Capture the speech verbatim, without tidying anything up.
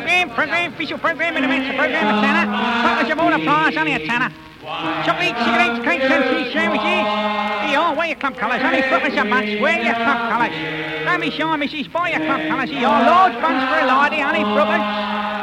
Program, program, official program in the midst of program of Tanner. Partners of all applause, only a Tanner. Chocolates, cigarettes, cakes and cheese sandwiches. Here you are, wear your club colours, only footers a bunch, wear your club colours. Don't be shy, missus, buy your club colours. Here you are, large bunch for a lady, honey, footers.